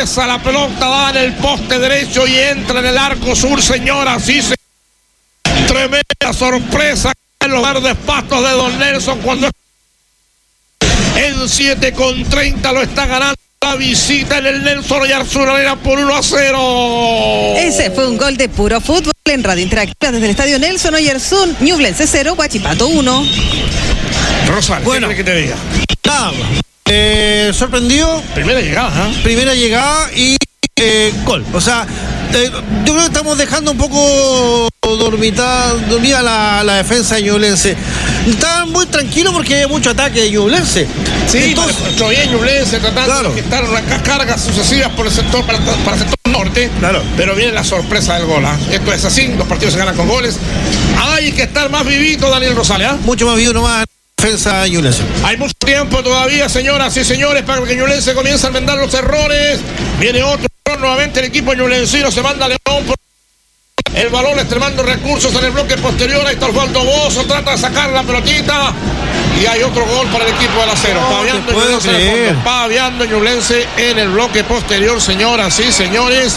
Esa la pelota da en el poste derecho y entra en el arco sur, señora. Sí, tremenda sorpresa en los verdes pastos de Don Nelson cuando en 7:30 lo está ganando la visita en el Nelson Oyarzún Arena por 1-0. Ese fue un gol de puro fútbol en Radio Interactiva desde el estadio Nelson Oyarzún. Ñublense 0, Huachipato 1. Rosales, bueno, ¿qué te diga? Nada, sorprendió. Primera llegada, ¿eh? Primera llegada y gol. O sea, yo creo que estamos dejando un poco dormida la defensa de Ñublense. Estaban muy tranquilos porque había mucho ataque de Ñublense. Sí, entonces, pero bien Ñublense tratando claro, de quitar unas cargas sucesivas por el sector para el sector norte. Claro. Pero viene la sorpresa del gol, ¿eh? Esto es así, los partidos se ganan con goles. Hay que estar más vivito, Daniel Rosales, ¿eh? mucho más vivo nomás defensa de Ñublense. Hay mucho tiempo todavía, señoras y señores, para que Ñublense comience a enmendar los errores. Viene otro error nuevamente el equipo ñublencino, se manda León por el balón, extremando recursos en el bloque posterior. Ahí está Osvaldo Bozo, trata de sacar la pelotita y hay otro gol para el equipo del Acero. Paviando Ñublense en el bloque posterior, señoras y señores.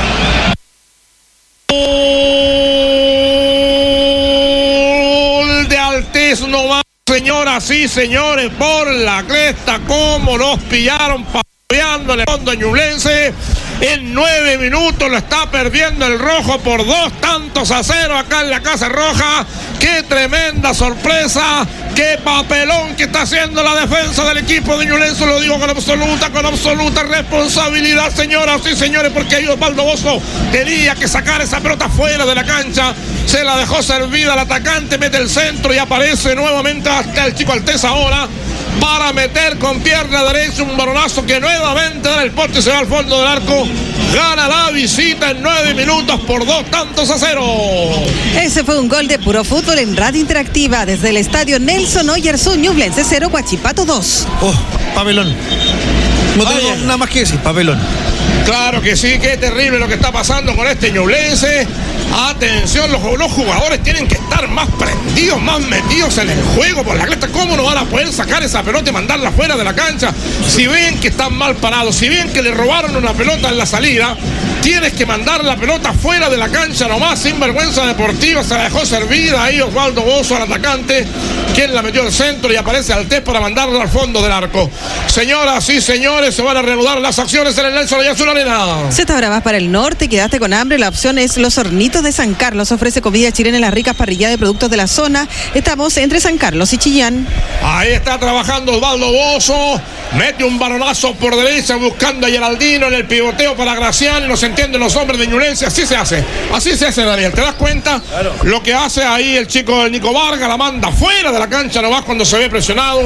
Gol de Altés nomás, señoras y señores, por la cresta, como los pillaron paviando en el fondo Ñublense. En 9 minutos lo está perdiendo el rojo por 2-0 acá en la Casa Roja. ¡Qué tremenda sorpresa! ¡Qué papelón que está haciendo la defensa del equipo de Ñublense! Lo digo con absoluta responsabilidad, señoras y señores, porque ahí Osvaldo Bozo tenía que sacar esa pelota fuera de la cancha. Se la dejó servida al atacante, mete el centro y aparece nuevamente hasta el chico Altés ahora para meter con pierna derecha un balonazo que nuevamente da el poste y se va al fondo del arco. Gana la visita en 9 minutos por 2-0. Ese fue un gol de puro fútbol en Radio Interactiva desde el estadio Nelson Oyarzún. Ñublense 0, Huachipato 2. Oh, papelón. No tengo nada más que decir, papelón. Claro que sí, qué terrible lo que está pasando con este Ñublense. Atención, los jugadores tienen que estar más prendidos, más metidos en el juego por la cresta. ¿Cómo no van a poder sacar esa pelota y mandarla fuera de la cancha? Si ven que están mal parados, si ven que le robaron una pelota en la salida, tienes que mandar la pelota fuera de la cancha nomás, sin vergüenza deportiva. Se la dejó servida ahí Osvaldo Bozo al atacante, quien la metió al centro y aparece Altés para mandarla al fondo del arco. Señoras y señores, se van a reanudar las acciones en el Nelson Oyarzún Arena. Si te vas para el norte y quedaste con hambre, la opción es Los Hornitos de San Carlos. Ofrece comida chilena en las ricas parrilladas de productos de la zona. Estamos entre San Carlos y Chillán. Ahí está trabajando Osvaldo Bozo. Mete un balonazo por derecha buscando a Geraldino en el pivoteo para Gracián. No se entienden los hombres de Ñublense. Así se hace, Daniel. ¿Te das cuenta? Claro. Lo que hace ahí el chico del Nico Vargas, la manda fuera de la cancha nomás cuando se ve presionado.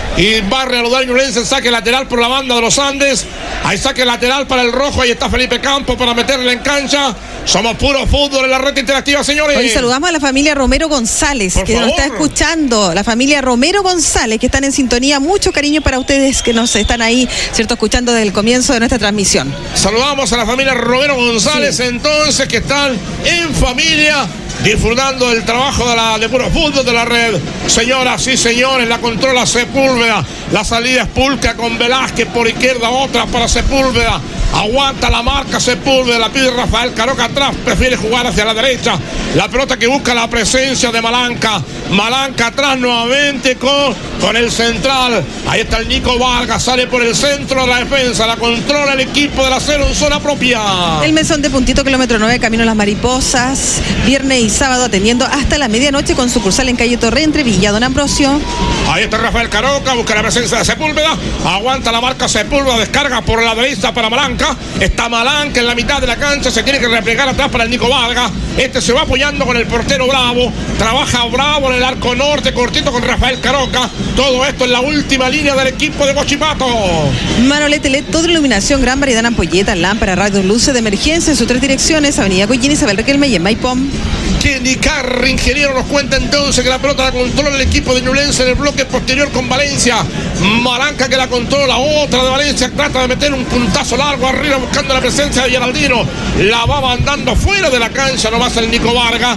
Y va a reanudar Ñublense el saque lateral por la banda de los Andes. Hay saque lateral para el rojo. Ahí está Felipe Campos para meterle en cancha. Somos puro fútbol en la Red Interactiva, señores. Hoy saludamos a la familia Romero González, que nos está escuchando. La familia Romero González, que están en sintonía. Mucho cariño para ustedes que nos están ahí, ¿cierto?, escuchando desde el comienzo de nuestra transmisión. Saludamos a la familia Romero González, sí, entonces, que están en familia, disfrutando del trabajo de puro fútbol de la red. Señoras y señores, la controla Sepúlveda. La salida es Pulca con Velázquez por izquierda, otra para Sepúlveda. Aguanta la marca Sepúlveda, la pide Rafael Caroca atrás, prefiere jugar hacia la derecha. La pelota que busca la presencia de Malanca. Malanca atrás nuevamente con el central. Ahí está el Nico Vargas, sale por el centro de la defensa. La controla el equipo del Acero en zona propia. El mesón de Puntito, kilómetro 9, camino a Las Mariposas. Viernes y sábado atendiendo hasta la medianoche con sucursal en calle Torre entre Villa Don Ambrosio. Ahí está Rafael Caroca, busca la presencia de Sepúlveda. Aguanta la marca Sepúlveda, descarga por la derecha para Malanca. Está Malanca en la mitad de la cancha, se tiene que replegar atrás para el Nico Vargas. Este se va apoyando con el portero Bravo. Trabaja Bravo en el arco norte, cortito con Rafael Caroca. Todo esto en la última línea del equipo de Huachipato. Manolete LED, toda iluminación, gran variedad en ampolletas, lámparas, radios, luces de emergencia en sus 3 direcciones: Avenida Goyín, Isabel Riquelme y en Maipón. Kenny Carr, ingeniero, nos cuenta entonces que la pelota la controla el equipo de Ñublense en el bloque posterior con Valencia. Malanca que la controla, otra de Valencia, trata de meter un puntazo largo arriba buscando la presencia de Geraldino. La va mandando fuera de la cancha nomás el Nico Vargas.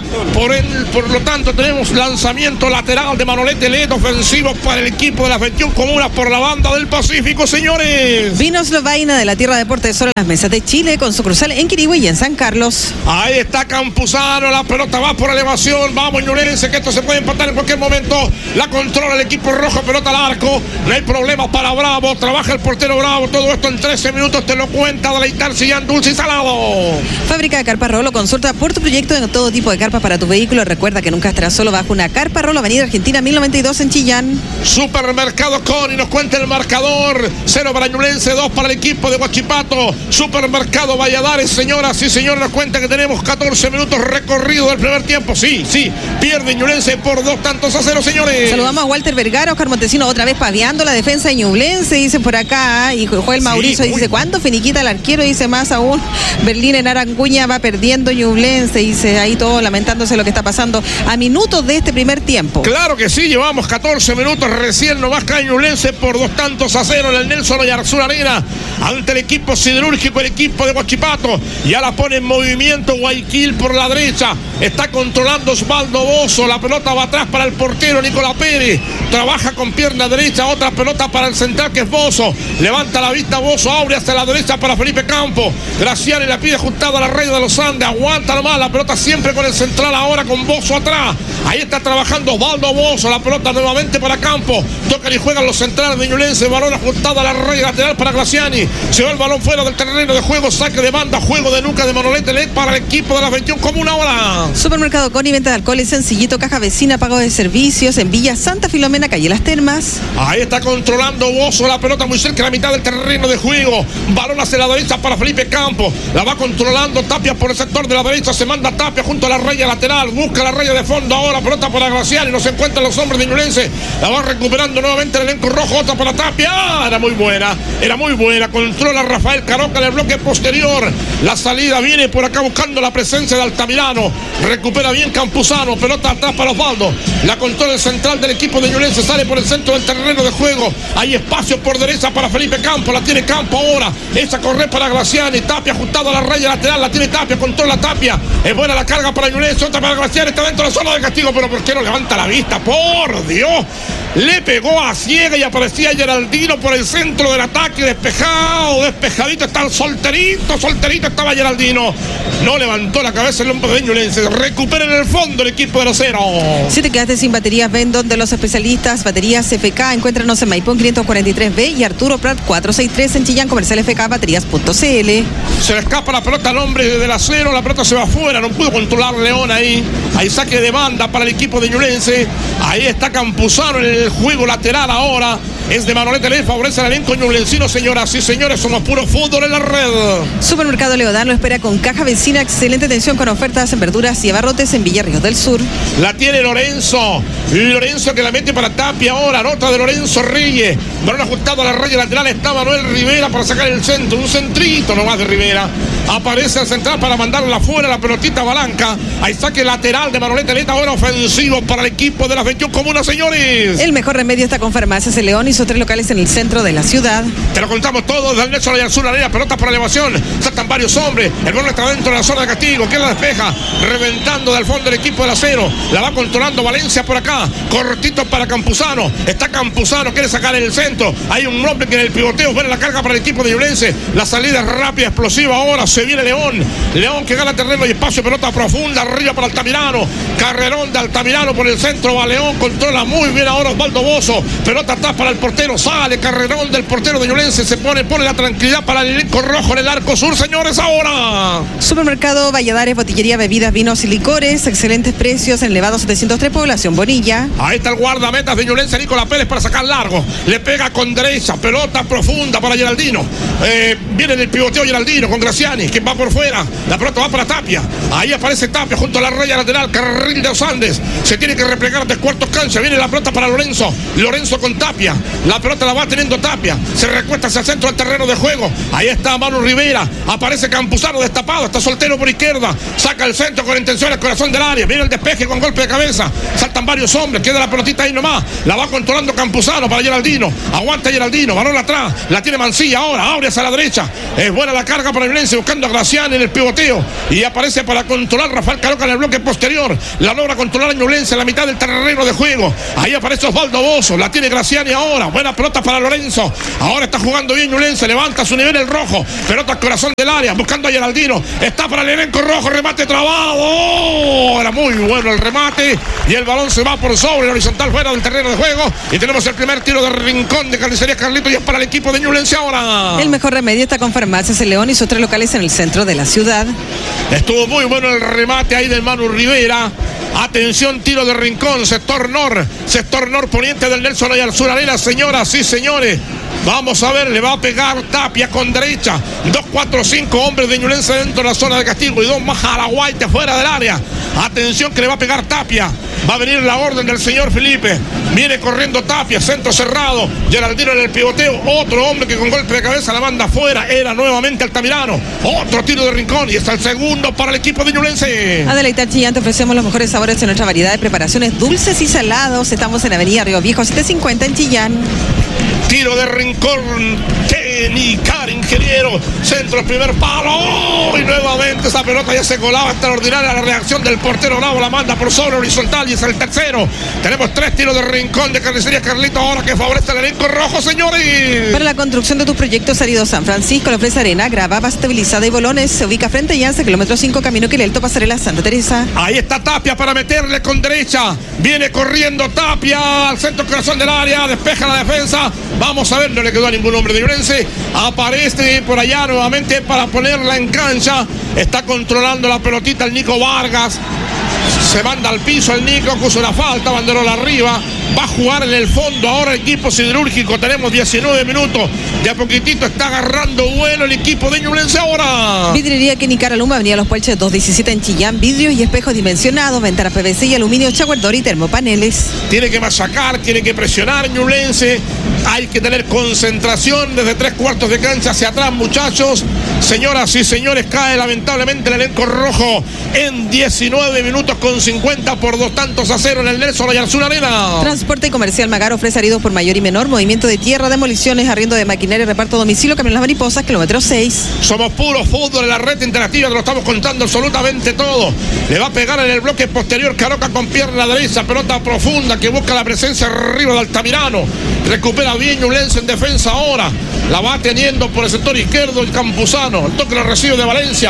Por lo tanto tenemos lanzamiento lateral de Manolete Led, ofensivo para el equipo de las 21 comunas por la banda del Pacífico, señores. Vinos Lovaina de la tierra de Puerto de Sol en las mesas de Chile con sucursal en Quirihue y en San Carlos. Ahí está Campuzano, la pelota va por elevación, vamos Ñublense, que esto se puede empatar en cualquier momento. La controla el equipo rojo, pelota al arco, no hay problema para Bravo, trabaja el portero Bravo, todo esto en 13 minutos te lo cuenta Deleitar Sillán, dulce y salado. Fábrica de Carpas Rolo, consulta por tu proyecto en todo tipo de carpas para tu vehículo. Recuerda que nunca estarás solo bajo una carpa Rolo, Avenida Argentina 1092 en Chillán. Supermercado Coni nos cuenta el marcador, 0 para Ñublense, 2 para el equipo de Huachipato. Supermercado Valladares, señoras y señores, nos cuenta que tenemos 14 minutos recorrido del primer tiempo. Sí, pierde Ñublense por 2-0, señores. Saludamos a Walter Vergara, Oscar Montesino otra vez paviando la defensa de Ñublense, dice por acá, y Joel Mauricio dice, ¿cuánto finiquita el arquero? Dice más aún, Berlín en Aranguña va perdiendo Ñublense, dice ahí todo lamentándose lo que está pasando a minutos de este primer tiempo. Claro que sí, llevamos 14 minutos, recién nomás cae Ñublense por 2-0 en el Nelson Oyarzún Arena, ante el equipo siderúrgico, el equipo de Huachipato. Ya la pone en movimiento Guayaquil por la derecha, está controlando Osvaldo Bozo, la pelota va atrás para el portero Nicolás Pérez, trabaja con pierna derecha, otra pelota para el central que es Bozo, levanta la vista Bozo, abre hacia la derecha para Felipe Campos, Graciani la pide ajustado a la red de los Andes, aguanta nomás la pelota siempre con el central, ahora con Bozo atrás, ahí está trabajando Osvaldo Bozo, la pelota nuevamente para Campos, tocan y juegan los centrales de Ñublense, balón ajustado a la red lateral para Graciani, se va el balón fuera del terreno de juego, saque de banda, juego de nuca de Manolete Led para el equipo de las 21 comunas ahora. Supermercado Coni, venta de alcoholes sencillito, caja vecina, pago de servicios en Villa Santa Filomena, calle Las Termas. Ahí está controlando Bozo, la pelota muy cerca de la mitad del terreno de juego, balón hacia la derecha para Felipe Campos, la va controlando Tapia por el sector de la derecha, se manda Tapia junto a la raya lateral, busca la raya de fondo ahora, pelota para Graciani, no se encuentran los hombres de Ñublense, la va recuperando nuevamente el elenco rojo, otra para Tapia, era muy buena, controla Rafael Caroca en el bloque posterior, la salida viene por acá buscando la presencia de Altamirano, recupera bien Campuzano, pelota atrás para Osvaldo, la controla el central del equipo de Ñublense, sale por el centro del terreno de juego, hay espacio por derecha para Felipe Campos, la tiene Campos ahora, esa corre para Graciani, Tapia ajustado a la raya lateral, la tiene Tapia, controla Tapia, es buena la carga para Ñublense, otra para Graciani, está dentro de la zona de castigo, pero ¿por qué no levanta la vista? Por Dios, le pegó a ciega y aparecía Geraldino por el centro del ataque, despejadito, está solterito estaba Geraldino, no levantó la cabeza el hombre de Ñublense, recupera en el fondo el equipo de los Cero. Si te quedaste sin baterías, ven donde los especialistas, baterías FK, encuéntranos en Maipón 543B y Arturo Prat 463 en Chillán, comercial FK, baterías.cl. Se le escapa la pelota al hombre del Acero, la pelota se va afuera, no pudo controlar León ahí, hay saque de banda para el equipo de Ñublense, ahí está Campuzano en el juego lateral ahora, es de Manolete Led, favorece al elenco ñublencino, señoras y señores, somos puro fútbol en la red. Supermercado Leodán lo espera con caja vecina, excelente atención con ofertas en verduras y abarrotes en Villarríos del Sur. La tiene Lorenzo que la mete para Tapia ahora, nota de Lorenzo Reyes, balón ajustado a la raya lateral, está Manuel Rivera para sacar el centro, un centrito nomás de Rivera, aparece el central para mandarla afuera, la pelotita Balanca, hay saque lateral de Manolete Led, ahora ofensivo para el equipo de las 21 comunas, señores. El mejor remedio está con Farmacias El León y sus 3 locales en el centro de la ciudad. Te lo contamos todo desde el Nelson Oyarzún Arena, pelota por elevación, saltan varios hombres, el balón está dentro de la zona de castigo, que la despeja, reventando del fondo el equipo del Acero, la va controlando Valencia por acá, cortito para Campuzano, está Campuzano, quiere sacar en el centro, hay un hombre que en el pivoteo buena la carga para el equipo de Ñublense, la salida es rápida, explosiva, ahora se viene León que gana terreno y espacio, pelota profunda, arriba para Altamirano, carrerón de Altamirano por el centro, va León, controla muy bien ahora Osvaldo Bozo, pelota atrás para el portero, sale carrerón del portero de Ñublense, se pone la tranquilidad para el elenco rojo en el arco sur, señores, ahora. Supermercado Valladares, botillería, bebidas, vinos y licores, excelentes precios en Elevado 703, Población Bonilla. Ahí está el guardametas de Ñublense, Nicolás Pérez, para sacar largo, le pega con derecha, pelota profunda para Geraldino, viene del pivoteo Geraldino con Graciani, Graciani, que va por fuera. La pelota va para Tapia. Ahí aparece Tapia junto a la raya lateral. Carril de los Andes. Se tiene que replegar de cuartos cancha. Viene la pelota para Lorenzo. Lorenzo con Tapia. La pelota la va teniendo Tapia. Se recuesta hacia el centro del terreno de juego. Ahí está Manu Rivera. Aparece Campuzano destapado. Está soltero por izquierda. Saca el centro con intención al corazón del área. Viene el despeje con golpe de cabeza. Saltan varios hombres. Queda la pelotita ahí nomás. La va controlando Campuzano para Geraldino. Aguanta Geraldino. Balón atrás. La tiene Mancilla ahora. Abre hacia la derecha. Es buena la carga para Ñublense buscando a Graciani en el pivoteo. Y aparece para controlar Rafael Caroca en el bloque posterior. La logra controlar a Ñublense en la mitad del terreno de juego. Ahí aparece Osvaldo Bozo. La tiene Graciani ahora. Buena pelota para Lorenzo. Ahora está jugando bien Ñublense. Levanta su nivel el rojo. Pelota al corazón del área. Buscando a Geraldino. Está para el elenco rojo. Remate trabado. Oh, era muy bueno el remate. Y el balón se va por sobre el horizontal fuera del terreno de juego. Y tenemos el primer tiro de rincón de Carnicería Carlito. Y es para el equipo de Ñublense ahora. El mejor remedio está con Farmacias El León y sus 3 locales en el centro de la ciudad. Estuvo muy bueno el remate ahí del Manu Rivera. Atención, tiro de rincón, sector norponiente del Nelson Oyarzún Arena, señoras y señores. Vamos a ver, le va a pegar Tapia con derecha. 2, 4, 5 hombres de Ñublense dentro de la zona de castigo y 2 más a la Guaite fuera del área. Atención que le va a pegar Tapia. Va a venir la orden del señor Felipe. Viene corriendo Tapia, centro cerrado. Geraldino en el pivoteo. Otro hombre que con golpe de cabeza la manda afuera. Era nuevamente Altamirano. Otro tiro de rincón y está el segundo para el equipo de Ñublense. A deleitar Chillán te ofrecemos los mejores sabores en nuestra variedad de preparaciones dulces y salados. Estamos en Avenida Río Viejo 750 en Chillán. Tiro de rincón, Kenny Car, ingeniero, centro, primer palo, ¡oh! Y nuevamente esa pelota ya se colaba, extraordinaria la reacción del portero Bravo, la manda por sobre horizontal y es el tercero. Tenemos 3 tiros de rincón de Carnicería Carlito ahora que favorece al elenco rojo, señores. Para la construcción de tus proyectos, Arido San Francisco le ofrece arena, grava, base estabilizada y bolones. Se ubica frente a Yance, kilómetro 5, Camino Quilelto, Pasarela Santa Teresa. Ahí está Tapia para meterle con derecha. Viene corriendo Tapia al centro corazón del área, despeja la defensa. Vamos a ver, no le quedó a ningún hombre de Ñublense. Aparece por allá nuevamente para ponerla en cancha. Está controlando la pelotita el Nico Vargas. Se manda al piso el Nico, puso una falta, banderola arriba. Va a jugar en el fondo ahora el equipo siderúrgico. Tenemos 19 minutos. De a poquitito está agarrando vuelo el equipo de Ñublense ahora. Vidriería Kenny Car Aluma, Avenida Los Puelches 217 en Chillán. Vidrios y espejos dimensionados, ventanas PVC y aluminio, Chaguardor y termopaneles. Tiene que machacar, tiene que presionar Ñublense. Hay que tener concentración desde 3/4 de cancha hacia atrás, muchachos. Señoras y señores, cae lamentablemente el elenco rojo en 19 minutos con 50 por 2-0 en el Nelson Oyarzún Arena. Transporte y Comercial Magar ofrece aridos por mayor y menor, movimiento de tierra, demoliciones, arriendo de maquinaria, reparto a domicilio, camión Las Mariposas, kilómetro 6. Somos puro fútbol en la red interactiva, te lo estamos contando absolutamente todo. Le va a pegar en el bloque posterior Caroca con pierna derecha, pelota profunda que busca la presencia arriba de Altamirano. Recupera bien Ñublense en defensa ahora. La va teniendo por el sector izquierdo el Campuzano. El toque lo recibe de Valencia.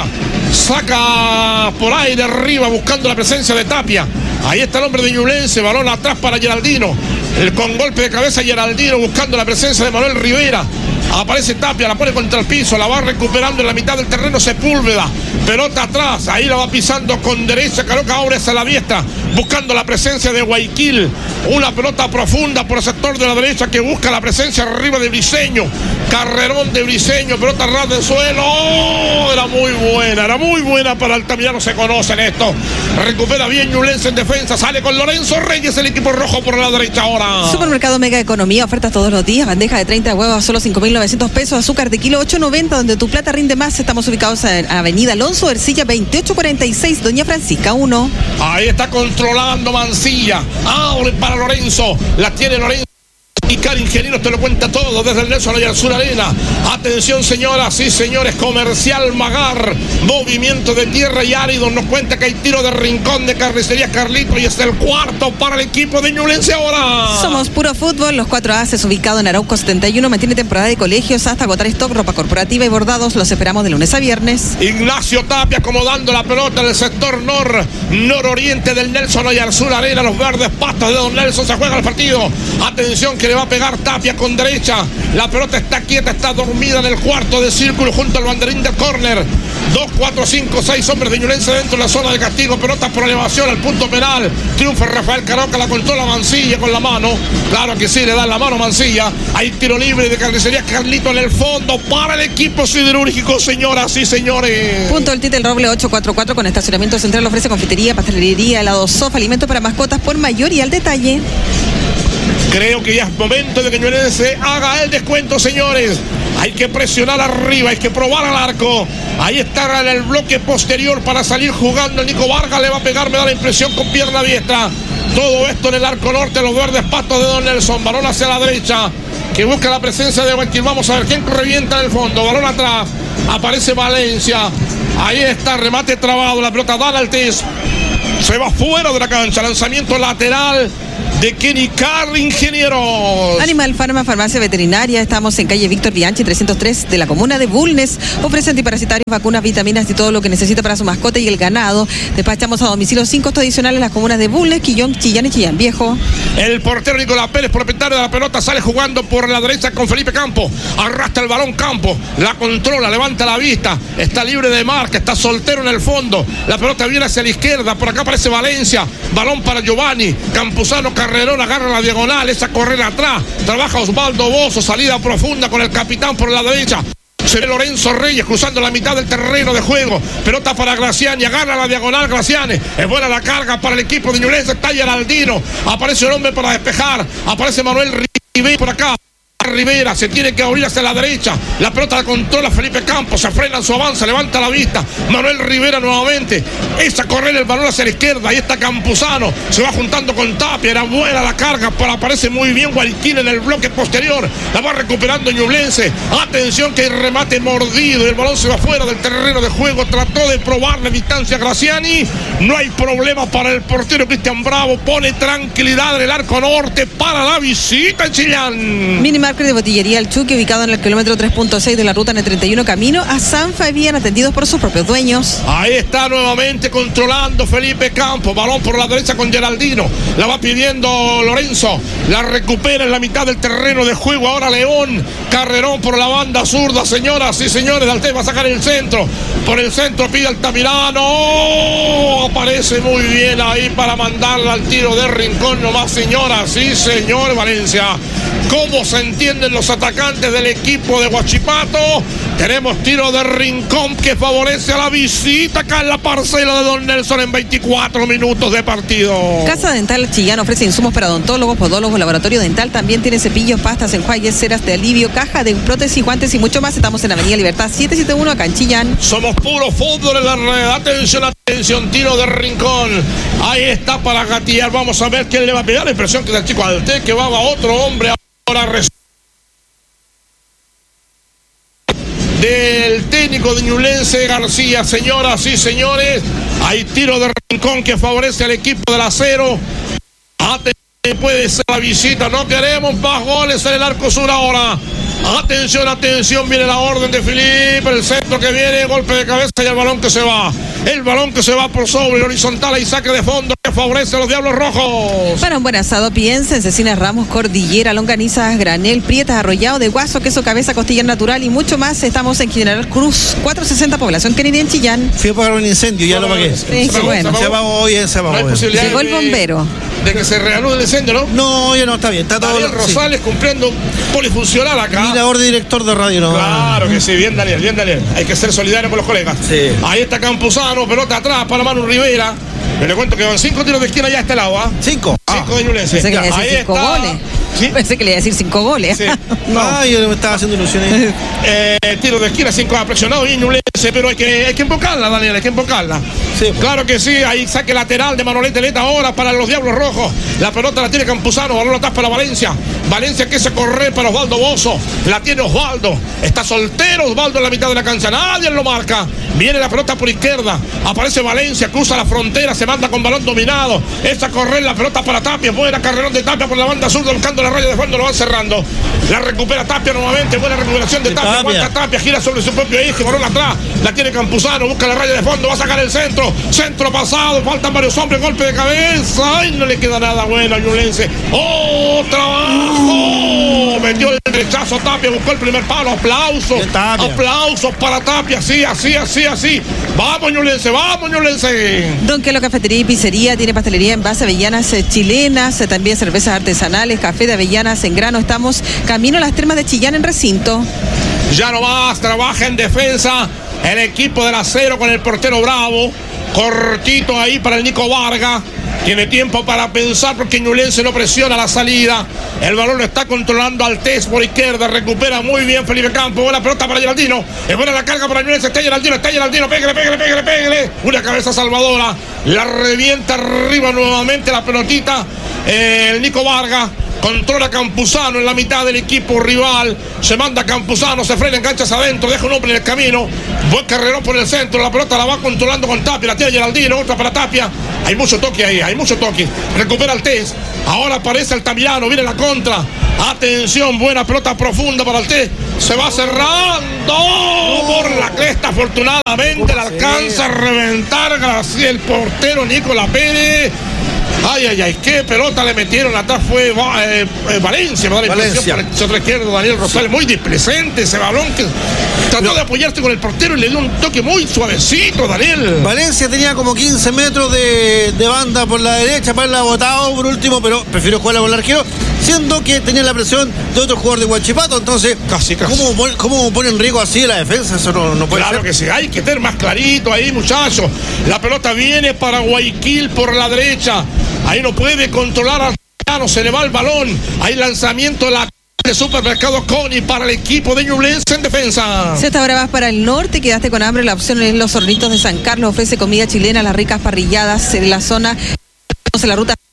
Saca por ahí de arriba buscando la presencia de Tapia. Ahí está el hombre de Ñublense. Balón atrás para Geraldino. Con golpe de cabeza Geraldino buscando la presencia de Manuel Rivera. Aparece Tapia, la pone contra el piso, la va recuperando en la mitad del terreno Sepúlveda. Pelota atrás, ahí la va pisando con derecha Caroca Aures a la diestra, buscando la presencia de Guayquil. Una pelota profunda por el sector de la derecha que busca la presencia arriba de Briceño. Carrerón de Briceño, pelota ras del suelo. ¡Oh! Era muy buena para Altamirano, se conocen esto. Recupera bien Ñublense en defensa, sale con Lorenzo Reyes, el equipo rojo por la derecha ahora. Supermercado Mega Economía, ofertas todos los días, bandeja de 30 huevos a solo 5.900 pesos, azúcar de kilo 8.90, donde tu plata rinde más. Estamos ubicados en Avenida Alonso Ercilla 2846, Doña Francisca 1. Ahí está controlando Mancilla, abre para Lorenzo, la tiene Lorenzo. Y Car Ingeniero te lo cuenta todo desde el Nelson Oyarzún Arena. Atención, señoras y señores, Comercial Magar, movimiento de tierra y árido. Nos cuenta que hay tiro de rincón de Carnicería Carlito y es el cuarto para el equipo de Ñublense ahora. Somos puro fútbol, los 4 Aces ubicado en Arauco 71, mantiene temporada de colegios hasta agotar stock, ropa corporativa y bordados. Los esperamos de lunes a viernes. Ignacio Tapia acomodando la pelota en el sector nororiente del Nelson Oyarzún Arena. Los verdes patos de Don Nelson, se juega el partido. Atención que le va a pegar Tapia con derecha. La pelota está quieta, está dormida en el cuarto de círculo junto al banderín del córner. 2, 4, 5, 6 hombres de Ñublense dentro de la zona de castigo. Pelota por elevación al punto penal. Triunfa Rafael Caroca, la controla Mancilla con la mano. Claro que sí, le da la mano Mancilla. Hay tiro libre de Carnicería Carlito en el fondo para el equipo siderúrgico, señoras y señores. Punto del Tite el Roble 844 con estacionamiento central. Ofrece confitería, pastelería, helado, sofa, alimentos para mascotas por mayor y al detalle. Creo que ya es momento de que Ñublense haga el descuento, señores. Hay que presionar arriba, hay que probar al arco. Ahí está en el bloque posterior para salir jugando. El Nico Vargas le va a pegar, me da la impresión, con pierna diestra. Todo esto en el arco norte, los verdes patos de Don Nelson. Balón hacia la derecha, que busca la presencia de Guayaquil. Vamos a ver quién revienta en el fondo. Balón atrás, aparece Valencia. Ahí está, remate trabado, la pelota da Altés. Se va fuera de la cancha, lanzamiento lateral de Kenny Carr, ingenieros. Animal Pharma, farmacia veterinaria. Estamos en calle Víctor Bianchi 303 de la comuna de Bulnes. Ofrece antiparasitarios, vacunas, vitaminas y todo lo que necesita para su mascota y el ganado. Despachamos a domicilio sin costo adicional en las comunas de Bulnes, Quillón, Chillán y Chillán Viejo. El portero Nicolás Pérez, propietario de la pelota, sale jugando por la derecha con Felipe Campo. Arrastra el balón Campo, la controla, levanta la vista. Está libre de marca, está soltero en el fondo. La pelota viene hacia la izquierda, por acá aparece Valencia. Balón para Giovanni. Campuzano Carrerón agarra la diagonal, esa correr atrás. Trabaja Osvaldo Bozo, salida profunda con el capitán por la derecha. Se ve Lorenzo Reyes cruzando la mitad del terreno de juego. Pelota para Graciani, agarra la diagonal Graciani. Es buena la carga para el equipo de Ñublense. Está Geraldino. Aparece un hombre para despejar. Aparece Manuel Rivera por acá. Rivera se tiene que abrir hacia la derecha. La pelota la controla Felipe Campos. Se frena en su avance, levanta la vista. Manuel Rivera nuevamente. Esa correr el balón hacia la izquierda. Ahí está Campuzano. Se va juntando con Tapia. Era buena la carga, pero aparece muy bien Guayaquil en el bloque posterior. La va recuperando Ñublense. Atención que hay remate mordido. El balón se va fuera del terreno de juego. Trató de probarle distancia a Graciani. No hay problema para el portero Cristian Bravo. Pone tranquilidad en el arco norte para la visita en Chillán. Minimarket de Botillería El Chuque, ubicado en el kilómetro 3.6 de la ruta N31 camino a San Fabián, atendidos por sus propios dueños. Ahí está nuevamente controlando Felipe Campos. Balón por la derecha con Geraldino. La va pidiendo Lorenzo. La recupera en la mitad del terreno de juego. Ahora León. Carrerón por la banda zurda. Señoras y señores, Altés va a sacar el centro. Por el centro pide Altamirano. ¡Oh! Aparece muy bien ahí para mandarla al tiro de rincón nomás, señoras y señores. Valencia. ¿Cómo se entienden los atacantes del equipo de Huachipato? Tenemos tiro de rincón que favorece a la visita acá en la parcela de Don Nelson en 24 minutos de partido. Casa Dental Chillán ofrece insumos para odontólogos, podólogos, laboratorio dental. También tiene cepillos, pastas, enjuagues, ceras de alivio, caja de prótesis, guantes y mucho más. Estamos en Avenida Libertad 771 acá en Chillán. Somos puro fútbol en la red. Atención, atención, tiro de rincón. Ahí está para gatillar. Vamos a ver quién le va a pegar. La impresión que es el chico Altés, que va a otro hombre. Ahora del técnico de Ñublense García. Señoras y señores, hay tiro de rincón que favorece al equipo del Acero. Puede ser la visita, no queremos más goles en el arco sur ahora. Atención, atención, viene la orden de Felipe, el centro que viene, golpe de cabeza y el balón que se va. El balón que se va por sobre el horizontal y saque de fondo que favorece a los Diablos Rojos. Para un buen asado, piensa en cecinas Ramos, cordillera, longanizas, granel, prietas, arrollado de guaso, queso, cabeza, costilla natural y mucho más. Estamos en General Cruz, 460, población Kennedy en Chillán. Fui a apagar un incendio, ya lo apagué. Sí, qué bueno. Se apagó bien, se apagó. No hay posibilidad Llegó el bombero. De que se reanude el incendio, ¿no? No, ya no, está bien, está todo. Daniel Rosales cumpliendo polifuncional acá. Mi labor de director de radio, ¿no? Claro que sí, bien Daniel, bien Daniel. Hay que ser solidario con los colegas. Sí. Ahí está Campuzano, pelota atrás para Manu Rivera. Me le cuento que van 5 tiros de esquina ya está el agua. 5. 5 de Ñublense. Pensé que le iba a decir 5 goles. ¿Sí? Pensé que le iba a decir 5 goles. Sí. No. Ah, yo me estaba haciendo ilusiones. Tiro de esquina, 5 ha presionado bien Ñublense, pero hay que invocarla, Daniel, hay que invocarla. Sí. Claro que sí, ahí saque lateral de Manolete Leta ahora para los Diablos Rojos. La pelota la tiene Campuzano, balón atrás para Valencia. Valencia que se corre para Osvaldo Bozo. La tiene Osvaldo. Está soltero Osvaldo en la mitad de la cancha. Nadie lo marca. Viene la pelota por izquierda. Aparece Valencia, cruza la frontera, se manda con balón dominado. Esa correr la pelota para Tapia. Buena carrerón de Tapia por la banda zurda, buscando la raya de fondo, lo van cerrando. La recupera Tapia nuevamente. Buena recuperación de Tapia. Aguanta Tapia, gira sobre su propio eje, balón atrás. La tiene Campuzano, busca la raya de fondo, va a sacar el centro. Centro pasado, faltan varios hombres, golpe de cabeza. Ay, no le queda nada bueno a Ñublense. ¡Oh, trabajo! Metió el derechazo Tapia, buscó el primer palo. Aplausos. Aplausos para Tapia. Así. Vamos, Ñublense, vamos, Ñublense. Don Quelo Cafetería y Pizzería tiene pastelería en base, avellanas chilenas, también cervezas artesanales, café de avellanas en grano. Estamos camino a las Termas de Chillán en recinto. Ya no más, trabaja en defensa el equipo del Acero con el portero Bravo. Cortito ahí para el Nico Vargas. Tiene tiempo para pensar porque Ñublense no presiona la salida. El balón lo está controlando Altés por izquierda. Recupera muy bien Felipe Campos. Buena pelota para Geraldino. Es buena la carga para Ñublense. Está Geraldino. Pégale. Una cabeza salvadora. La revienta arriba nuevamente la pelotita. El Nico Vargas. Controla Campuzano en la mitad del equipo rival. Se manda Campuzano, se frena, engancha hacia adentro, deja un hombre en el camino. Buen carrerón por el centro. La pelota la va controlando con Tapia. La tiene Geraldino, otra para Tapia. Hay mucho toque ahí, Recupera Altés. Ahora aparece Altamirano, viene la contra. Atención, buena pelota profunda para Altés. Se va cerrando por la cresta. Afortunadamente la alcanza a reventar gracias el portero Nicolás Pérez. Ay, qué pelota le metieron atrás. Fue Valencia, me da la impresión, para el centro izquierdo, Daniel Rosales. Muy displecente ese balón que trató de apoyarse con el portero y le dio un toque muy suavecito, Daniel. Valencia tenía como 15 metros de banda por la derecha para haberla botado por último, pero prefirió jugarla con el arquero, siendo que tenía la presión de otro jugador de Huachipato. Entonces, casi. ¿Cómo pone en riesgo así la defensa? Eso no puede ser. Claro que sí, hay que tener más clarito ahí, muchachos. La pelota viene para Guayaquil por la derecha. Ahí no puede controlar a Arellano, se le va el balón. Hay lanzamiento de Supermercado Coni para el equipo de Ñublense en defensa. Si hasta ahora vas para el norte, quedaste con hambre, la opción es Los Hornitos de San Carlos. Ofrece comida chilena, las ricas parrilladas en la zona, en la ruta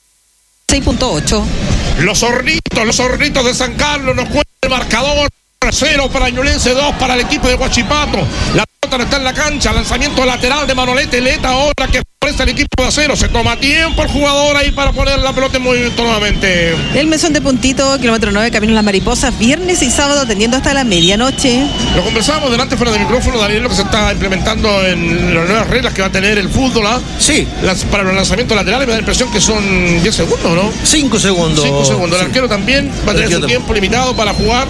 6.8. Los Hornitos de San Carlos nos cuenta el marcador. 0 para Ñublense, 2 para el equipo de Huachipato. La pelota no está en la cancha. Lanzamiento lateral de Manolete Leta ahora que favorece al equipo de Acero. Se toma tiempo el jugador ahí para poner la pelota en movimiento nuevamente. El Mesón de Puntito, kilómetro 9, Camino Las Mariposas, viernes y sábado atendiendo hasta la medianoche. Lo conversamos delante fuera del micrófono, Daniel, lo que se está implementando en las nuevas reglas que va a tener el fútbol. Sí. Para los lanzamientos laterales me da la impresión que son 10 segundos, ¿no? 5 segundos. 5 segundos. El arquero también va a tener su tiempo limitado para jugar.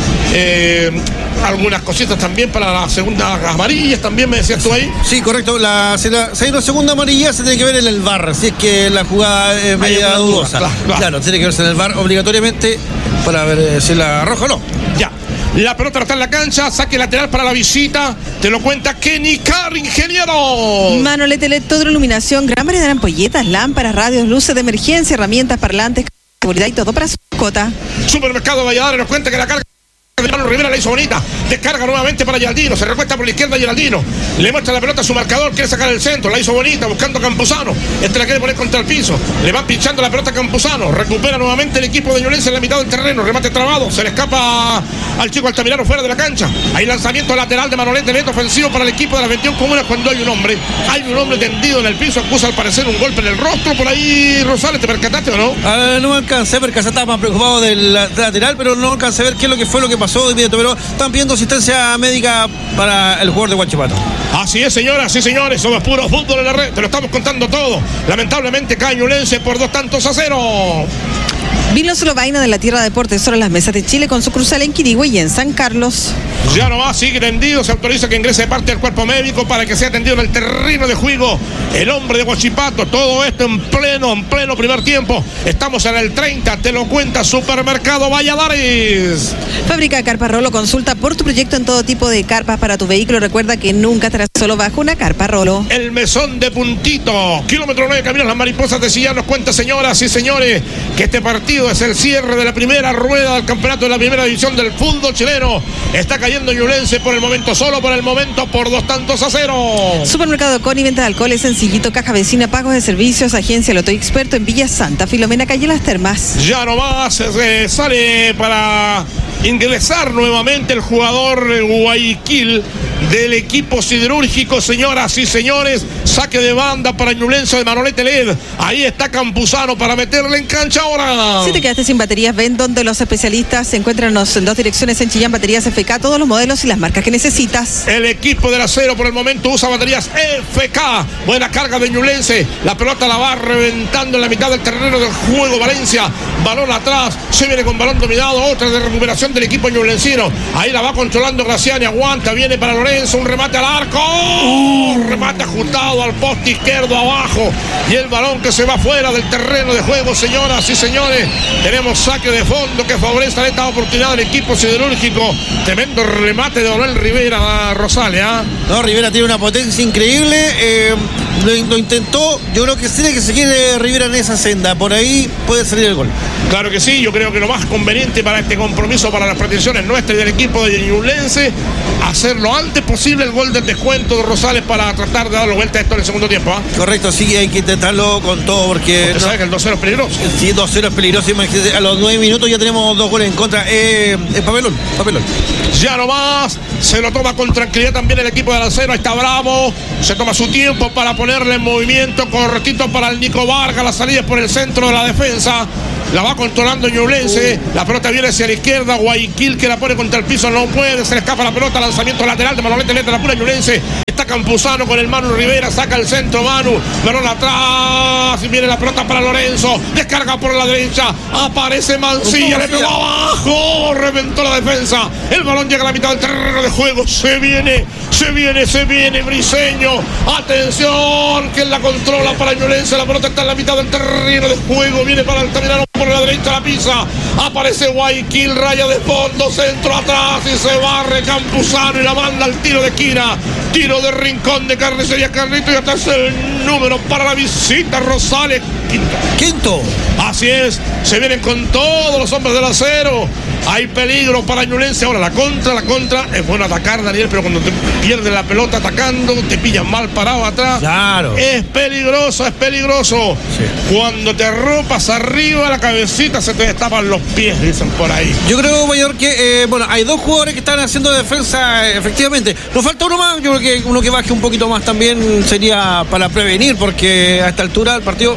Algunas cositas también para las segundas amarillas, también me decías tú ahí. Sí, correcto. Si hay una segunda amarilla se tiene que ver en el VAR, así es que la jugada es media dudosa. Claro, tiene que verse en el VAR obligatoriamente para ver si la roja o no. Ya. La pelota está en la cancha, saque lateral para la visita. Te lo cuenta Kenny Carr, ingeniero. Manolete LED, toda iluminación, gran variedad de ampolletas, lámparas, radios, luces de emergencia, herramientas, parlantes, seguridad y todo para su mascota. Supermercado Valladares nos cuenta que la carga Rivera la hizo bonita, descarga nuevamente para Geraldino, se recuesta por la izquierda Geraldino, le muestra la pelota a su marcador, quiere sacar el centro, la hizo bonita, buscando a Campuzano, la quiere poner contra el piso, le va pinchando la pelota a Campuzano, recupera nuevamente el equipo de Ñublense en la mitad del terreno, remate trabado, se le escapa al chico Altamirano fuera de la cancha, hay lanzamiento lateral de Manolete, neto ofensivo para el equipo de las 21 comunas cuando hay un hombre tendido en el piso, acusa al parecer un golpe en el rostro, por ahí Rosales, ¿te percataste o no? No me alcancé a percatar, estaba más preocupado del lateral, pero no alcancé a ver qué es lo que fue lo que pasó de inmediato, pero están pidiendo asistencia médica para el jugador de Huachipato. Así es, señoras y señores, somos puro fútbol en la red, te lo estamos contando todo. Lamentablemente cae Ñublense por 2-0. Vinos Lobaina de la Tierra de Deportes sobre las mesas de Chile con sucursal en Quirigüe y en San Carlos. Ya no va, sigue tendido, se autoriza que ingrese parte del cuerpo médico para que sea atendido en el terreno de juego el hombre de Huachipato. Todo esto en pleno primer tiempo. Estamos en el 30, te lo cuenta Supermercado Valladares. Fábrica Carpa Rolo, consulta por tu proyecto en todo tipo de carpas para tu vehículo. Recuerda que nunca estarás solo bajo una carpa Rolo. El Mesón de Puntito, kilómetro 9, Camino Las Mariposas de Chillán nos cuenta, señoras y señores, que este partido es el cierre de la primera rueda del campeonato de la primera división del fútbol chileno. Está cayendo Ñublense por el momento, solo por el momento, por 2-0. Supermercado Coni, venta de alcoholes sencillito, caja vecina, pagos de servicios, agencia Loto Experto en Villa Santa Filomena, calle Las Termas. Ya no más, sale para ingresar nuevamente el jugador Guayaquil del equipo siderúrgico, señoras y señores. Saque de banda para Ñublense de Manolete Led. Ahí está Campuzano para meterle en cancha ahora. Si te quedaste sin baterías, ven donde los especialistas se encuentran en 2 direcciones en Chillán. Baterías FK, todos los modelos y las marcas que necesitas. El equipo del Acero por el momento usa baterías FK. Buena carga de Ñublense. La pelota la va reventando en la mitad del terreno del juego Valencia. Balón atrás. Se viene con balón dominado. Otra de recuperación del equipo ñublencino. Ahí la va controlando Graciani. Aguanta. Viene para Lorenzo. Un remate al arco. Remate ajustado al poste izquierdo abajo. Y el balón que se va fuera del terreno de juego, señoras y señores. Tenemos saque de fondo que favorece esta oportunidad del equipo siderúrgico. Tremendo remate de Manuel Rivera a Rosales. No, Rivera tiene una potencia increíble. Lo intentó. Yo creo que tiene que seguir Rivera en esa senda. Por ahí puede salir el gol. Claro que sí. Yo creo que lo más conveniente para este compromiso, para las pretensiones nuestras y del equipo de Ñublense, hacer lo antes posible el gol del descuento de Rosales para tratar de darle vuelta a esto en el segundo tiempo. Correcto, sí, hay que intentarlo con todo porque... ¿Usted sabe que el 2-0 es peligroso? Sí, 2-0 es peligroso. Imagínate, a los 9 minutos ya tenemos 2 goles en contra. Papelón. Ya nomás, se lo toma con tranquilidad también el equipo del Acero. Ahí está Bravo, se toma su tiempo para ponerle en movimiento correctito para el Nico Vargas. La salida es por el centro de la defensa. La va controlando Ñublense. La pelota viene hacia la izquierda. Guayaquil que la pone contra el piso. No puede. Se le escapa la pelota. Lanzamiento lateral de Manolete Led. La pura Ñublense. Está Campuzano con el Manu Rivera. Saca el centro Manu. Balón atrás. Y viene la pelota para Lorenzo. Descarga por la derecha. Aparece Mancilla. Le pegó abajo. Reventó la defensa. El balón llega a la mitad del terreno de juego. Se viene Briseño. Atención. Que la controla para Ñublense. La pelota está en la mitad del terreno de juego. Viene para Altamirano. Por la derecha la pisa, aparece Guayaquil, raya de fondo, centro atrás y se barre Campuzano y la manda al tiro de esquina, tiro de rincón de Carnicería Carlito y hasta es el número para la visita Rosales. Quinto. Así es, se vienen con todos los hombres del Acero. Hay peligro para Ñublense. Ahora la contra. Es bueno atacar, Daniel, pero cuando te pierdes la pelota atacando, te pillan mal parado atrás. Claro. Es peligroso. Sí. Cuando te arropas arriba, la cabecita se te destapan los pies, dicen por ahí. Yo creo, Mayor, que hay 2 jugadores que están haciendo defensa, efectivamente. Nos falta uno más. Yo creo que uno que baje un poquito más también sería para prevenir, porque a esta altura del partido...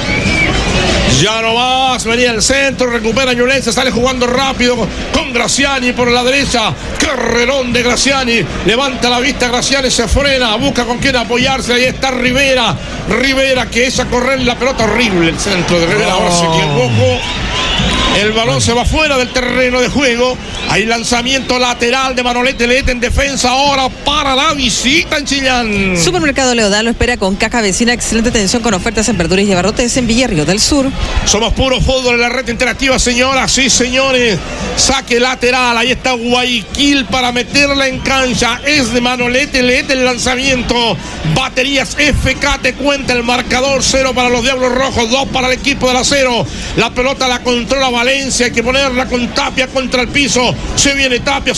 Ya no más, venía el centro, recupera Ñublense, sale jugando rápido con Graciani por la derecha. Carrerón de Graciani, levanta la vista Graciani, se frena, busca con quién apoyarse. Ahí está Rivera que echa a correr la pelota, horrible el centro de Rivera. Ahora se equivocó. El balón se va fuera del terreno de juego. Hay lanzamiento lateral de Manolete Led en defensa ahora para la visita en Chillán. Supermercado Leodán lo espera con caja vecina, excelente atención con ofertas en verduras y abarrotes en Villarrío del Sur. Somos puro fútbol en la red interactiva, señoras y señores. Saque lateral, ahí está Guayaquil para meterla en cancha. Es de Manolete Led el lanzamiento. Baterías FK, te cuenta el marcador. 0 para los Diablos Rojos, 2 para el equipo del Acero. La pelota la controla Valencia, hay que ponerla con Tapia contra el piso. Se viene Tapia.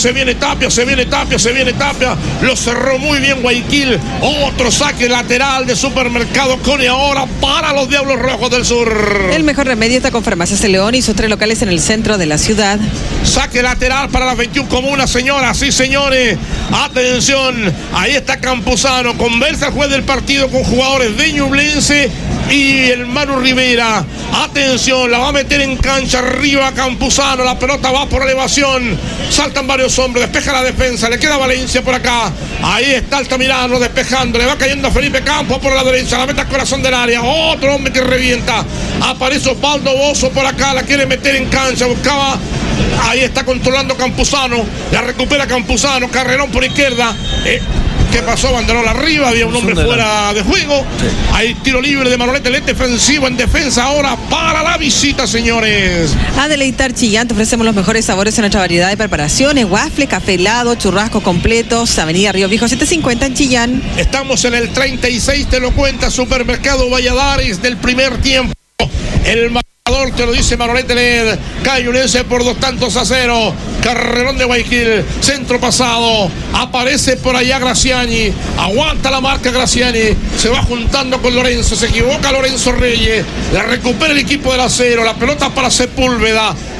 Lo cerró muy bien Guayaquil. Otro saque lateral de Supermercado Cone ahora para los Diablos Rojos del Sur. El mejor remedio está con Farmacias El León y sus 3 locales en el centro de la ciudad. Saque lateral para las 21 comunas, señoras y señores. Atención, ahí está Campuzano. Conversa el juez del partido con jugadores de Ñublense y el Manu Rivera. Atención, la va a meter en cancha arriba Campuzano. La pelota va por elevación. Saltan varios hombres, despeja la defensa. Le queda Valencia por acá. Ahí está Altamirano despejando. Le va cayendo a Felipe Campos por la derecha. La mete al corazón del área. Otro hombre que revienta. Aparece Osvaldo Bozo por acá. La quiere meter en cancha. Buscaba. Ahí está controlando Campuzano. La recupera Campuzano. Carrerón por izquierda. ¿Qué pasó? Banderol arriba, había un hombre fuera de juego. Sí. Hay tiro libre de Manolete Led, defensivo en defensa ahora para la visita, señores. A deleitar Chillán, te ofrecemos los mejores sabores en nuestra variedad de preparaciones: waffle, café helado, churrascos completos. Avenida Río Viejo 750 en Chillán. Estamos en el 36, te lo cuenta Supermercado Valladares del primer tiempo. El marcador te lo dice Manolete Led. Ñublense por 2-0. Carrerón de Guayaquil, centro pasado, aparece por allá Graciani, aguanta la marca Graciani, se va juntando con Lorenzo, se equivoca Lorenzo Reyes, la recupera el equipo del Acero, la pelota para Sepúlveda,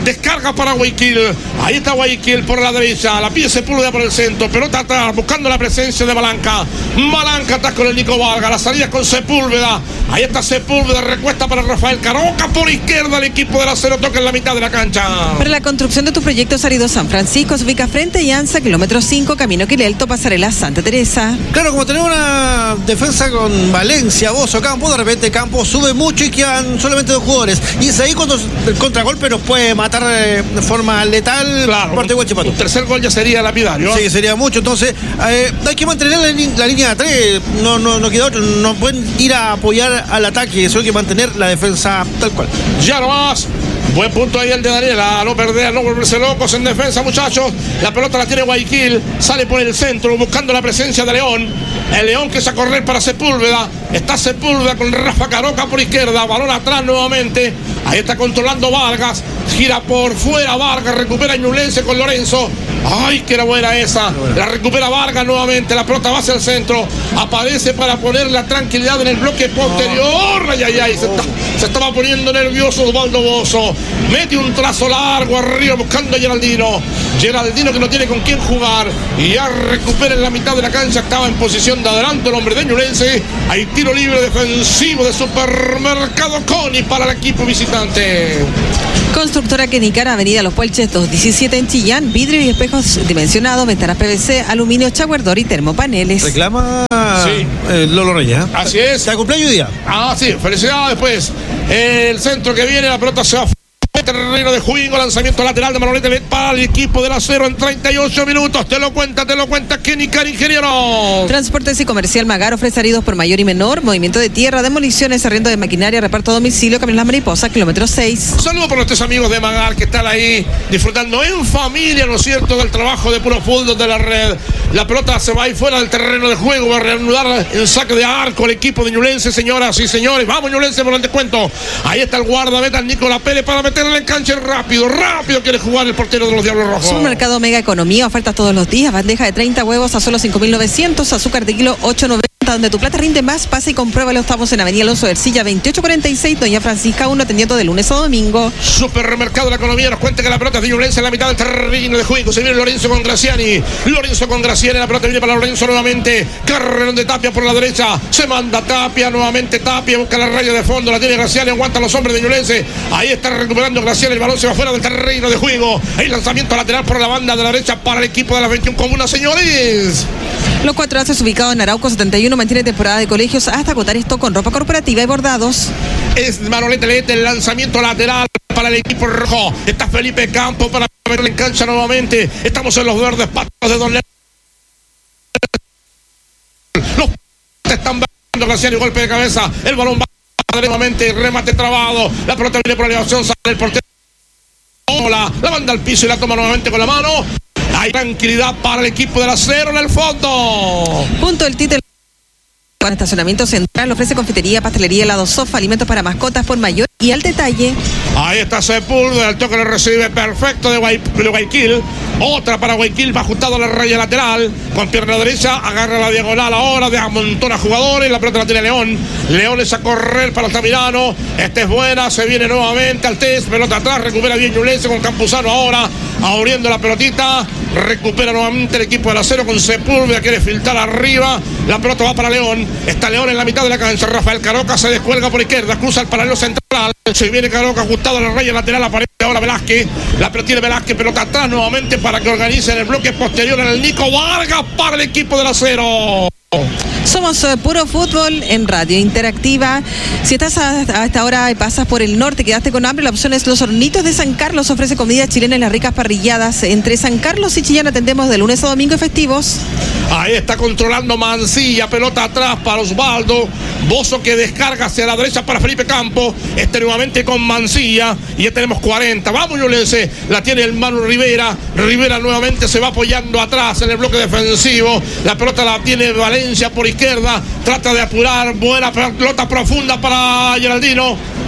descarga para Guayaquil. Ahí está Guayaquil por la derecha, la pide Sepúlveda por el centro, pelota atrás, buscando la presencia de Malanca. Malanca está con el Nico Vargas, la salida con Sepúlveda. Ahí está Sepúlveda, recuesta para Rafael Caroca por izquierda, el equipo del Acero toca en la mitad de la cancha. Para la construcción de tus proyectos, Arido San Francisco se ubica frente a Llanza, kilómetro 5, Camino Quilelto, Pasarela Santa Teresa. Claro, como tenemos una defensa con Valencia, Bozo, Campo, de repente Campo sube mucho y quedan solamente 2 jugadores. Y es ahí cuando el contragolpe nos puede matar de forma letal. Claro, parte de Huachipato. Un tercer gol ya sería lapidario. Sí, sería mucho. Entonces, hay que mantener la línea de 3. No queda otro. No pueden ir a apoyar al ataque. Solo hay que mantener la defensa tal cual. Ya nomás. Buen punto ahí el de Daniela, no perder, no volverse locos en defensa, muchachos. La pelota la tiene Guayaquil, sale por el centro buscando la presencia de León. El León que se a correr para Sepúlveda. Está Sepúlveda con Rafa Caroca por izquierda, balón atrás nuevamente. Ahí está controlando Vargas, gira por fuera Vargas, recupera Ñublense con Lorenzo. Ay, que era buena esa. La recupera Vargas nuevamente, la pelota va hacia el centro. Aparece para poner la tranquilidad en el bloque posterior. Ay, ay, ay, se estaba poniendo nervioso Osvaldo Bozo. Mete un trazo largo arriba buscando a Geraldino. Geraldino que no tiene con quién jugar. Y ya recupera en la mitad de la cancha. Estaba en posición de adelante el hombre de Ñublense. Hay tiro libre defensivo de Supermercado Coni para el equipo visitante. Constructora Kenicar, Avenida Los Puelches 217 en Chillán, vidrio y espejos dimensionados, ventanas PVC, aluminio, shower door y termopaneles. Reclama Lolo Reyes. Así es. ¿Está de cumpleaños hoy día? Ah, sí, felicidades pues. El centro que viene, la pelota se va. Terreno de juego, lanzamiento lateral de Manolete para el equipo del Acero en 38 minutos. Te lo cuenta Kenicar, ingeniero. Transportes y Comercial Magar ofrece aridos por mayor y menor, movimiento de tierra, demoliciones, arriendo de maquinaria, reparto a domicilio, Caminos Las Mariposas, kilómetro 6. Un saludo por nuestros amigos de Magar que están ahí disfrutando en familia, ¿no es cierto?, del trabajo de puro fútbol de la red. La pelota se va ahí fuera del terreno de juego, va a reanudar el saque de arco el equipo de Ñublense, señoras y señores. Vamos Ñublense por el descuento. Ahí está el guardameta Nicolás Pérez para meterle en cancha rápido quiere jugar el portero de los Diablos Rojos. Supermercado Mega Economía, ofertas todos los días, bandeja de 30 huevos a solo 5.900, azúcar de kilo 8.90, donde tu plata rinde más, pasa y compruébalo. Estamos en Avenida Alonso de Ercilla 2846, Doña Francisca 1, atendiendo de lunes a domingo. Supermercado de la Economía nos cuenta que la pelota es de Ñublense en la mitad del terreno de juego. Se viene Lorenzo con Graciani, la pelota viene para Lorenzo nuevamente, carrerón de Tapia por la derecha, se manda Tapia, nuevamente Tapia, busca la raya de fondo, la tiene Graciani, aguanta a los hombres de Ñublense, ahí está recuperando Graciani, el balón se va fuera del terreno de juego, hay lanzamiento lateral por la banda de la derecha para el equipo de las 21 comunas, señores. Los 4 haces ubicados en Arauco 71 mantiene temporada de colegios hasta agotar esto con ropa corporativa y bordados. Es Manolete el lanzamiento lateral para el equipo rojo. Está Felipe Campo para meterle en cancha nuevamente. Estamos en los verdes patos de Don León. Los están bajando Graciani, golpe de cabeza. El balón va nuevamente, remate trabado. La pelota viene por la elevación, sale el portero. La manda al piso y la toma nuevamente con la mano. Hay tranquilidad para el equipo del Acero en el fondo. Punto el título. Con estacionamiento central ofrece confitería, pastelería, helado, sofá, alimentos para mascotas por mayor y al detalle. Ahí está Sepúlveda, el toque lo recibe perfecto de Guayaquil. Otra para Guayaquil, va ajustado a la raya lateral. Con pierna derecha, agarra la diagonal ahora, de amontona jugadores. La pelota la tiene León. León es a correr para Altamirano. Esta es buena, se viene nuevamente al test. Pelota atrás, recupera bien Ñublense con Campuzano ahora. Abriendo la pelotita. Recupera nuevamente el equipo del Acero con Sepúlveda. Quiere filtrar arriba. La pelota va para León. Está León en la mitad de la cancha. Rafael Caroca se descuelga por izquierda. Cruza el paralelo central. Se viene Caroca ajustado a la raya lateral. Aparece ahora Velázquez. La pelota tiene Velázquez. Pelota atrás nuevamente para que organice en el bloque posterior en el Nico Vargas para el equipo del Acero. Somos Puro Fútbol en Radio Interactiva. Si estás a esta hora y pasas por el norte, quedaste con hambre, la opción es Los Hornitos de San Carlos. Ofrece comida chilena en las ricas parrilladas. Entre San Carlos y Chillán atendemos de lunes a domingo y festivos. Ahí está controlando Mancilla, pelota atrás para Osvaldo. Bozo que descarga hacia la derecha para Felipe Campo. Nuevamente con Mancilla. Y ya tenemos 40. Vamos, Ñublense. La tiene el Manu Rivera. Rivera nuevamente se va apoyando atrás en el bloque defensivo. La pelota la tiene Valencia por izquierda. Trata de apurar. Buena pelota profunda para Geraldino.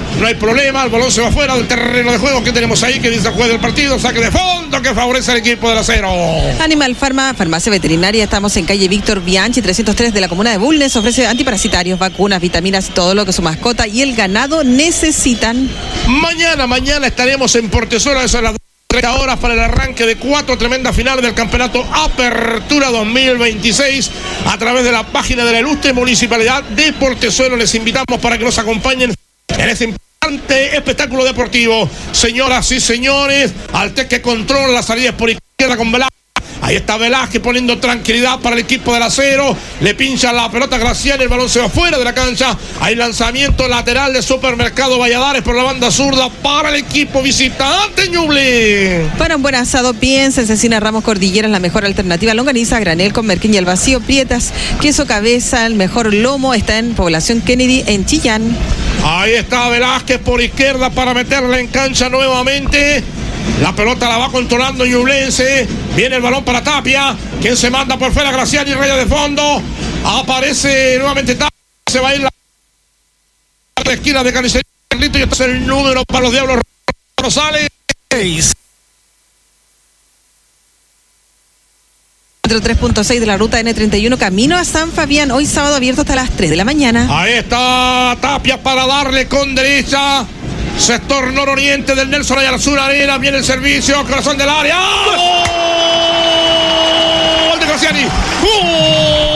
no hay problema, el balón se va fuera del terreno de juego. ¿Qué tenemos ahí? Que dice el juez del partido, saque de fondo que favorece al equipo del Acero. Animal Pharma, farmacia veterinaria, estamos en calle Víctor Bianchi 303 de la comuna de Bulnes, ofrece antiparasitarios, vacunas, vitaminas, todo lo que su mascota y el ganado necesitan. Mañana estaremos en Portezuelo, eso es las 30 horas para el arranque de 4 tremendas finales del campeonato Apertura 2026 a través de la página de la ilustre Municipalidad de Portezuelo. Les invitamos para que nos acompañen en este importante espectáculo deportivo. Señoras y señores, Altec que controla las salidas por izquierda con Velázquez. Ahí está Velázquez poniendo tranquilidad para el equipo del Acero. Le pincha la pelota a Graciani, el balón se va fuera de la cancha. Hay lanzamiento lateral de Supermercado Valladares por la banda zurda para el equipo visitante Ñuble. Para un buen asado, piensa en Cecina Ramos Cordilleras, la mejor alternativa. Longaniza, granel con merquén y al vacío, Prietas, queso cabeza, el mejor lomo. Está en Población Kennedy, en Chillán. Ahí está Velázquez por izquierda para meterla en cancha nuevamente. La pelota la va controlando Ñublense. Viene el balón para Tapia. Quien se manda por fuera, Graciani, raya de fondo. Aparece nuevamente Tapia. Se va a ir la esquina de Carnicería y este es el número para los Diablos Rosales. 3.6 de la ruta N31 camino a San Fabián, hoy sábado abierto hasta las 3 de la mañana. Ahí está Tapia para darle con derecha. Sector nororiente del Nelson Ayala Sur Arena. Viene el servicio, corazón del área. ¡Gol de Graciani! ¡Gol!